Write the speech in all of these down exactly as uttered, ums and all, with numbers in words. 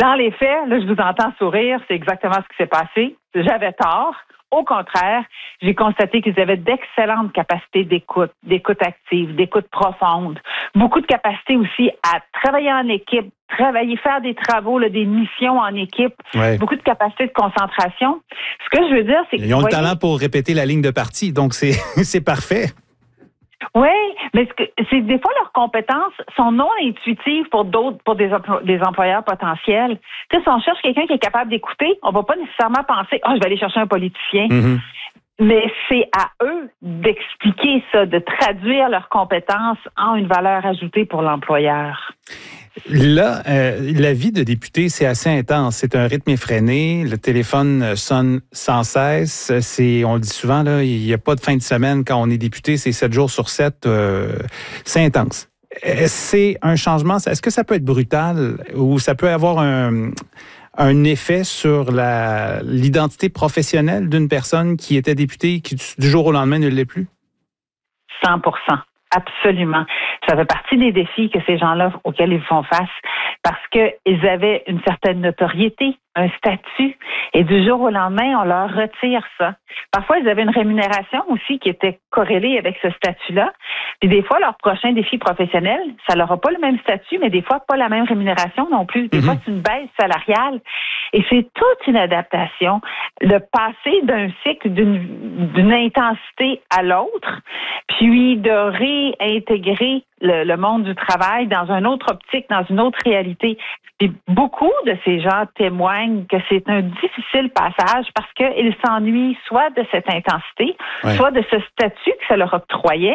Dans les faits, là, je vous entends sourire, c'est exactement ce qui s'est passé. J'avais tort. Au contraire, j'ai constaté qu'ils avaient d'excellentes capacités d'écoute, d'écoute active, d'écoute profonde, beaucoup de capacités aussi à travailler en équipe, travailler, faire des travaux, là, des missions en équipe, ouais. beaucoup de capacités de concentration. Ce que je veux dire, c'est qu'ils Ils ont voyez, le talent pour répéter la ligne de parti, donc c'est, c'est parfait. oui, mais ce que, c'est des fois leurs compétences sont non intuitives pour d'autres, pour des, emplo- des employeurs potentiels. Tu sais, si on cherche quelqu'un qui est capable d'écouter, on va pas nécessairement penser, oh, je vais aller chercher un politicien. Mm-hmm. Mais c'est à eux d'expliquer ça, de traduire leurs compétences en une valeur ajoutée pour l'employeur. Là, euh, la vie de député, c'est assez intense. C'est un rythme effréné. Le téléphone sonne sans cesse. C'est, on le dit souvent, là, il n'y a pas de fin de semaine quand on est député. C'est sept jours sur sept. Euh, c'est intense. C'est un changement. Est-ce que ça peut être brutal ou ça peut avoir un, un effet sur la, l'identité professionnelle d'une personne qui était députée qui, du jour au lendemain, ne l'est plus? cent pour cent. Absolument. Ça fait partie des défis que ces gens-là auxquels ils font face parce qu'ils avaient une certaine notoriété, un statut, et du jour au lendemain, on leur retire ça. Parfois, ils avaient une rémunération aussi qui était corrélée avec ce statut-là. Puis des fois, leur prochain défi professionnel, ça n'aura pas le même statut, mais des fois, pas la même rémunération non plus. Des mm-hmm. fois, c'est une baisse salariale. Et c'est toute une adaptation de passer d'un cycle d'une, d'une intensité à l'autre, puis de réintégrer le, le monde du travail dans une autre optique, dans une autre réalité. Puis beaucoup de ces gens témoignent que c'est un difficile passage parce qu'ils s'ennuient soit de cette intensité, ouais. soit de ce statut que ça leur octroyait.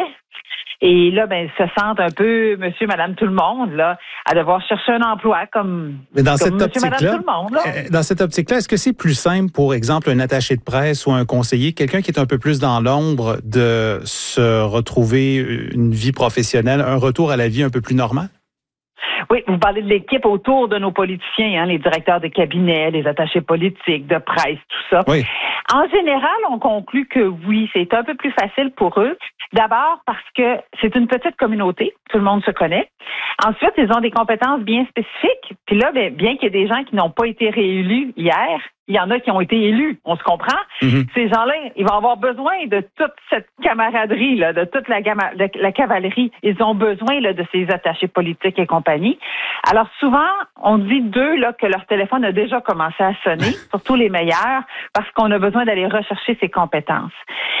Et là, ben, se sentent un peu monsieur, madame, tout le monde, là, à devoir chercher un emploi comme, Mais dans comme cette monsieur, madame, tout le monde, là. Dans cette optique-là, est-ce que c'est plus simple, pour exemple, un attaché de presse ou un conseiller, quelqu'un qui est un peu plus dans l'ombre, de se retrouver une vie professionnelle, un retour à la vie un peu plus normale? Oui, vous parlez de l'équipe autour de nos politiciens, hein, les directeurs de cabinet, les attachés politiques, de presse, tout ça. Oui. En général, on conclut que oui, c'est un peu plus facile pour eux. D'abord parce que c'est une petite communauté, tout le monde se connaît. Ensuite, ils ont des compétences bien spécifiques. Puis là, bien, bien qu'il y ait des gens qui n'ont pas été réélus hier, il y en a qui ont été élus, on se comprend. Mm-hmm. Ces gens-là, ils vont avoir besoin de toute cette camaraderie, là, de toute la, gama, de la cavalerie. Ils ont besoin là, de ces attachés politiques et compagnie. Alors souvent, on dit d'eux là, que leur téléphone a déjà commencé à sonner, surtout les meilleurs, parce qu'on a besoin d'aller rechercher ces compétences.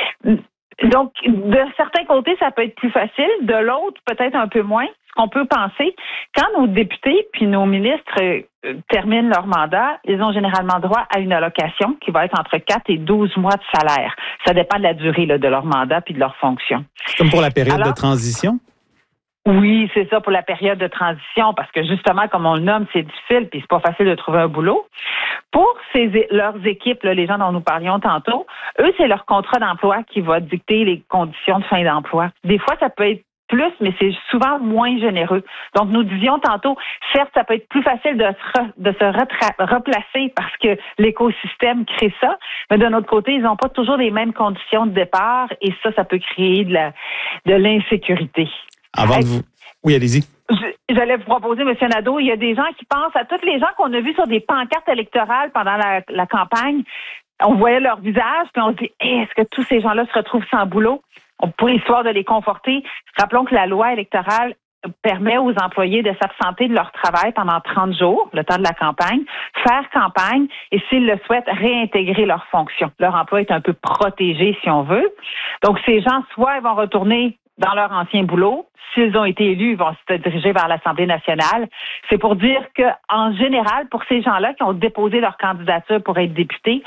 Donc, de certains côtés, ça peut être plus facile. De l'autre, peut-être un peu moins. Ce qu'on peut penser, quand nos députés puis nos ministres euh, terminent leur mandat, ils ont généralement droit à une allocation qui va être entre quatre et douze mois de salaire. Ça dépend de la durée là, de leur mandat puis de leur fonction. Comme pour la période Alors, de transition? Oui, c'est ça pour la période de transition, parce que justement, comme on le nomme, c'est difficile, puis c'est pas facile de trouver un boulot. Pour ces, leurs équipes, là, les gens dont nous parlions tantôt, eux, c'est leur contrat d'emploi qui va dicter les conditions de fin d'emploi. Des fois, ça peut être plus, mais c'est souvent moins généreux. Donc, nous disions tantôt, certes, ça peut être plus facile de se, re, de se retra- replacer parce que l'écosystème crée ça, mais d'un autre côté, ils n'ont pas toujours les mêmes conditions de départ et ça, ça peut créer de, la, de l'insécurité. Avant de vous... Oui, allez-y. J'allais vous proposer, M. Nadeau, il y a des gens qui pensent à tous les gens qu'on a vus sur des pancartes électorales pendant la, la campagne. On voyait leur visage, puis on se dit, hey, est-ce que tous ces gens-là se retrouvent sans boulot? Pour histoire de les conforter, rappelons que la loi électorale permet aux employés de s'absenter de leur travail pendant trente jours, le temps de la campagne, faire campagne et, s'ils le souhaitent, réintégrer leur fonction. Leur emploi est un peu protégé, si on veut. Donc, ces gens, soit ils vont retourner dans leur ancien boulot. S'ils ont été élus, ils vont se diriger vers l'Assemblée nationale. C'est pour dire que, en général, pour ces gens-là qui ont déposé leur candidature pour être députés,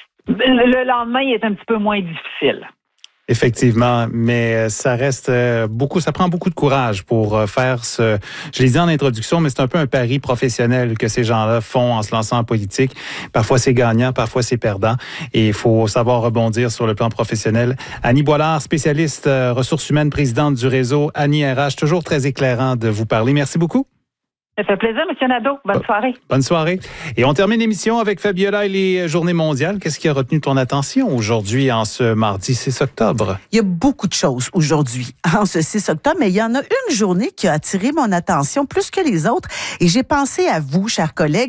le lendemain, il est un petit peu moins difficile. Effectivement, mais ça reste beaucoup, ça prend beaucoup de courage pour faire ce, je l'ai dit en introduction, mais c'est un peu un pari professionnel que ces gens-là font en se lançant en politique. Parfois c'est gagnant, parfois c'est perdant et il faut savoir rebondir sur le plan professionnel. Annie Boilard, spécialiste ressources humaines, présidente du réseau Annie R H, toujours très éclairant de vous parler. Merci beaucoup. Ça fait plaisir, M. Nadeau. Bonne soirée. Bonne soirée. Et on termine l'émission avec Fabiola et les Journées mondiales. Qu'est-ce qui a retenu ton attention aujourd'hui, en ce mardi six octobre? Il y a beaucoup de choses aujourd'hui, en ce six octobre, mais il y en a une journée qui a attiré mon attention plus que les autres. Et j'ai pensé à vous, chers collègues,